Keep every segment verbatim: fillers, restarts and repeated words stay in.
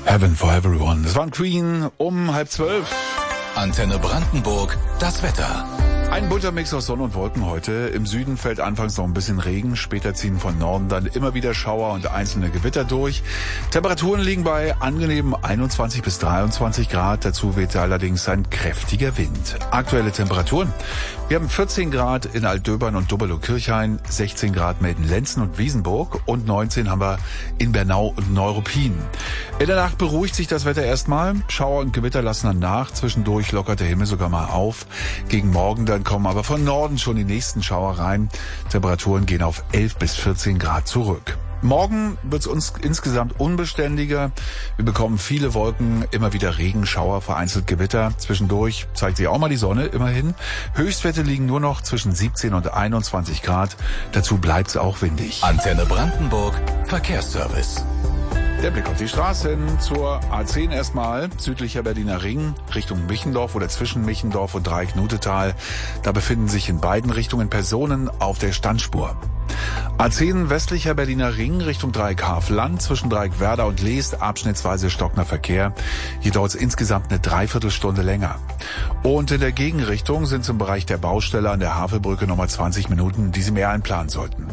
Heaven for Everyone. Das waren Queen um halb zwölf. Antenne Brandenburg, das Wetter. Ein bunter Mix aus Sonne und Wolken heute. Im Süden fällt anfangs noch ein bisschen Regen. Später ziehen von Norden dann immer wieder Schauer und einzelne Gewitter durch. Temperaturen liegen bei angenehmen einundzwanzig bis dreiundzwanzig Grad. Dazu weht allerdings ein kräftiger Wind. Aktuelle Temperaturen. Wir haben vierzehn Grad in Altdöbern und Doberlo-Kirchhain, sechzehn Grad Melden-Lenzen und Wiesenburg und neunzehn haben wir in Bernau und Neuruppin. In der Nacht beruhigt sich das Wetter erstmal. Schauer und Gewitter lassen dann nach. Zwischendurch lockert der Himmel sogar mal auf. Gegen Morgen dann kommen aber von Norden schon die nächsten Schauer rein. Temperaturen gehen auf elf bis vierzehn Grad zurück. Morgen wird es uns insgesamt unbeständiger. Wir bekommen viele Wolken, immer wieder Regenschauer, vereinzelt Gewitter. Zwischendurch zeigt sich auch mal die Sonne, immerhin. Höchstwerte liegen nur noch zwischen siebzehn und einundzwanzig Grad. Dazu bleibt es auch windig. Antenne Brandenburg, Verkehrsservice. Der Blick auf die Straßen zur A zehn erstmal, südlicher Berliner Ring, Richtung Michendorf oder zwischen Michendorf und Dreieck-Nutetal. Da befinden sich in beiden Richtungen Personen auf der Standspur. A zehn westlicher Berliner Ring Richtung Dreieck-Havelland, zwischen Dreieck-Werder und Leest, abschnittsweise stockender Verkehr. Hier dauert es insgesamt eine Dreiviertelstunde länger. Und in der Gegenrichtung sind es im Bereich der Baustelle an der Havelbrücke nochmal zwanzig Minuten, die Sie mehr einplanen sollten.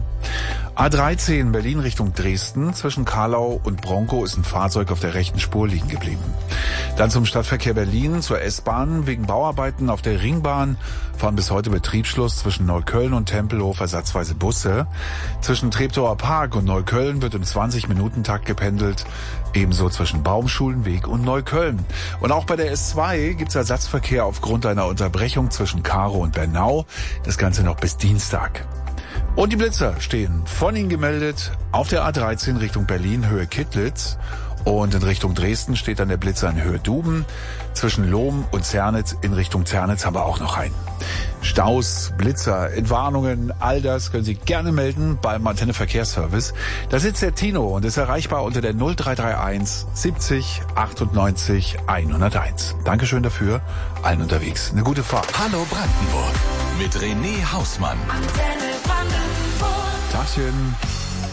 A dreizehn Berlin Richtung Dresden, zwischen Karlau und Bronkow ist ein Fahrzeug auf der rechten Spur liegen geblieben. Dann zum Stadtverkehr Berlin, zur S-Bahn. Wegen Bauarbeiten auf der Ringbahn fahren bis heute Betriebsschluss zwischen Neukölln und Tempelhof ersatzweise Busse. Zwischen Treptower Park und Neukölln wird im zwanzig-Minuten-Takt gependelt. Ebenso zwischen Baumschulenweg und Neukölln. Und auch bei der S zwei gibt's Ersatzverkehr aufgrund einer Unterbrechung zwischen Karow und Bernau. Das Ganze noch bis Dienstag. Und die Blitzer stehen von Ihnen gemeldet auf der A dreizehn Richtung Berlin, Höhe Kittlitz. Und in Richtung Dresden steht dann der Blitzer in Höhe Duben. Zwischen Lohm und Zernitz in Richtung Zernitz haben wir auch noch einen. Staus, Blitzer, Entwarnungen, all das können Sie gerne melden beim Antenne Verkehrsservice. Da sitzt der Tino und ist erreichbar unter der null drei drei eins siebzig achtundneunzig hunderteins. Dankeschön dafür, allen unterwegs. Eine gute Fahrt. Hallo Brandenburg mit René Hausmann. Antenne Brandenburg. Tagchen.